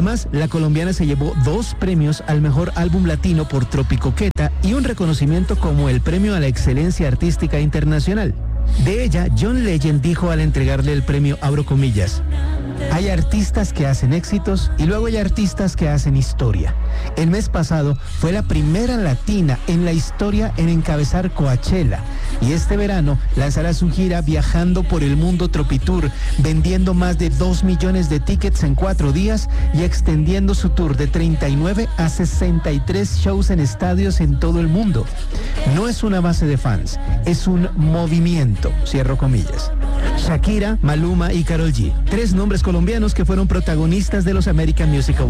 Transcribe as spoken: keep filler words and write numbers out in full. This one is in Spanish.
Además, la colombiana se llevó dos premios al mejor álbum latino por Tropicoqueta y un reconocimiento como el Premio a la Excelencia Artística Internacional. De ella, John Legend dijo al entregarle el premio, abro comillas, hay artistas que hacen éxitos y luego hay artistas que hacen historia. El mes pasado fue la primera latina en la historia en encabezar Coachella y este verano lanzará su gira viajando por el mundo Tropitour, vendiendo más de dos millones de tickets en cuatro días y extendiendo su tour de treinta y nueve a sesenta y tres shows en estadios en todo el mundo. No es una base de fans, es un movimiento, cierro comillas. Shakira, Maluma y Karol G, tres nombres colombianos que fueron protagonistas de los American Music Awards.